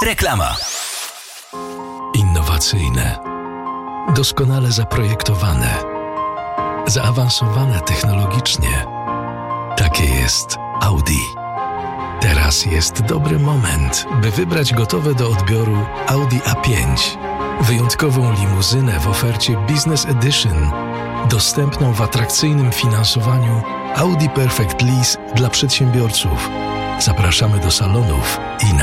Reklama. Innowacyjne, doskonale zaprojektowane, zaawansowane technologicznie. Takie jest Audi. Teraz jest dobry moment, by wybrać gotowe do odbioru Audi A5. Wyjątkową limuzynę w ofercie Business Edition, dostępną w atrakcyjnym finansowaniu Audi Perfect Lease dla przedsiębiorców. Zapraszamy do salonów i na